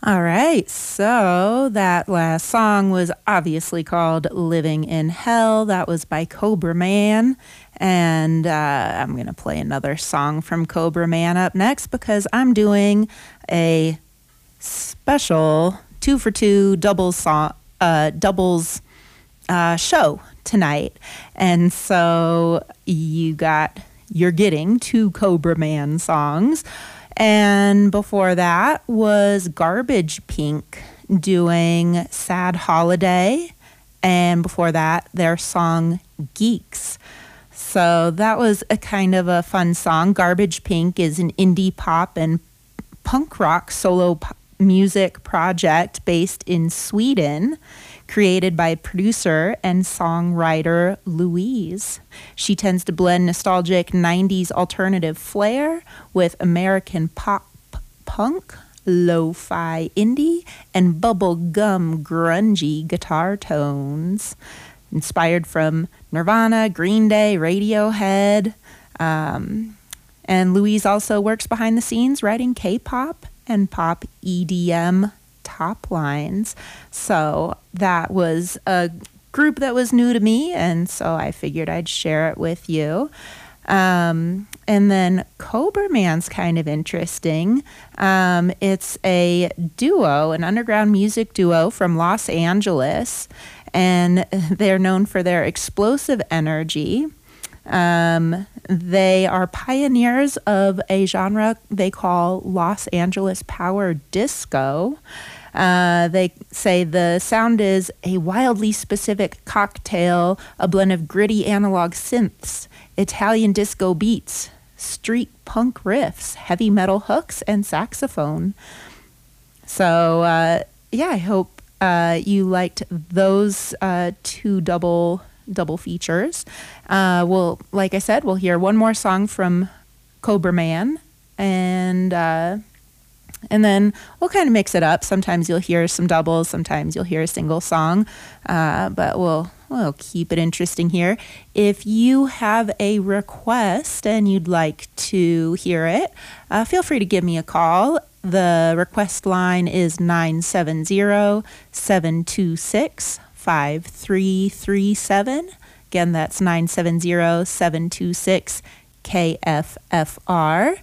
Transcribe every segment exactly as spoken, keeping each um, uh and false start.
All right, so that last song was obviously called Living in Hell. That was by Cobra Man. And uh, I'm going to play another song from Cobra Man up next because I'm doing a special two for two doubles, song, uh, doubles uh, show tonight. And so you got, you're getting two Cobra Man songs. And before that was Garbage Pink doing Sad Holiday. And before that, their song Geeks. So that was a kind of a fun song. Garbage Pink is an indie pop and punk rock solo p- music project based in Sweden, created by producer and songwriter Louise. She tends to blend nostalgic nineties alternative flair with American pop punk, lo-fi indie, and bubblegum grungy guitar tones. Inspired from Nirvana, Green Day, Radiohead. Um, and Louise also works behind the scenes writing K-pop and pop E D M top lines. So that was a group that was new to me, and so I figured I'd share it with you. Um, and then Cobra Man's kind of interesting. Um, it's a duo, an underground music duo from Los Angeles, and they're known for their explosive energy. Um, they are pioneers of a genre they call Los Angeles Power Disco. Uh, they say the sound is a wildly specific cocktail, a blend of gritty analog synths, Italian disco beats, street punk riffs, heavy metal hooks, and saxophone. So, uh, yeah, I hope uh, you liked those uh, two double double features. Uh, we'll, like I said, we'll hear one more song from Cobra Man, and uh, and then we'll kind of mix it up. Sometimes you'll hear some doubles, sometimes you'll hear a single song, uh, but we'll we'll keep it interesting here. If you have a request and you'd like to hear it, uh, feel free to give me a call. The request line is nine seven zero, seven two six, five three three seven. Again, that's nine seven zero, seven two six, K F F R.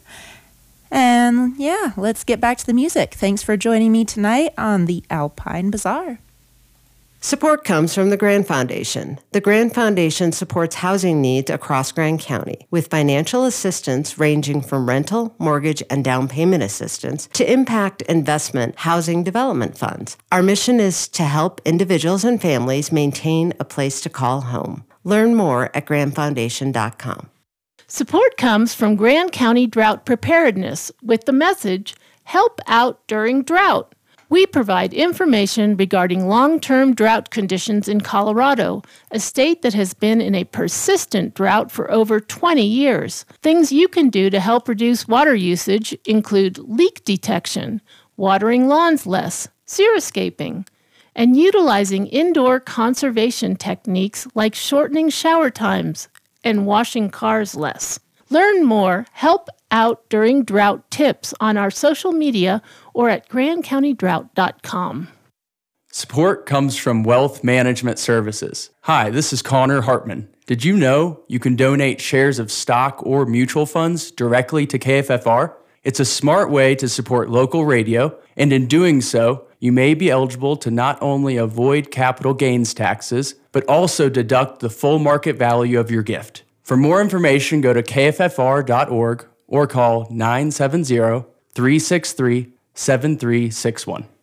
And yeah, let's get back to the music. Thanks for joining me tonight on the Alpine Bazaar. Support comes from the Grand Foundation. The Grand Foundation supports housing needs across Grand County with financial assistance ranging from rental, mortgage, and down payment assistance to impact investment housing development funds. Our mission is to help individuals and families maintain a place to call home. Learn more at grand foundation dot com. Support comes from Grand County Drought Preparedness with the message, Help Out During Drought. We provide information regarding long-term drought conditions in Colorado, a state that has been in a persistent drought for over twenty years. Things you can do to help reduce water usage include leak detection, watering lawns less, xeriscaping, and utilizing indoor conservation techniques like shortening shower times and washing cars less. Learn more, help out during drought tips on our social media or at grand county drought dot com. Support comes from Wealth Management Services. Hi, this is Connor Hartman. Did you know you can donate shares of stock or mutual funds directly to K F F R? It's a smart way to support local radio, and in doing so, you may be eligible to not only avoid capital gains taxes, but also deduct the full market value of your gift. For more information, go to K F F R dot org or call nine seven zero, three six three, seven three six one.